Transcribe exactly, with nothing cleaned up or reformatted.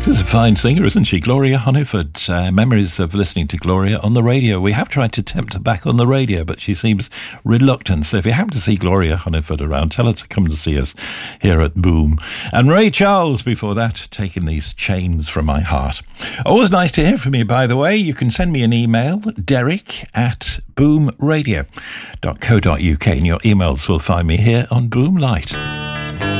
She's a fine singer, isn't she? Gloria Hunniford. Uh, memories of listening to Gloria on the radio. We have tried to tempt her back on the radio, but she seems reluctant. So if you happen to see Gloria Hunniford around, tell her to come to see us here at Boom. And Ray Charles before that, Taking These Chains From My Heart. Always nice to hear from you, by the way. You can send me an email, derek at boomradio dot co dot uk, and your emails will find me here on Boom Light.